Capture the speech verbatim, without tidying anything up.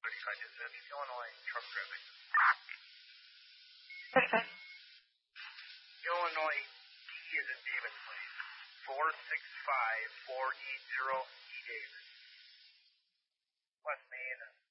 thirty-five dispatch, Illinois truck traffic. thirty-five. Illinois D is in David, please. four six five four eight zero E David. West Main.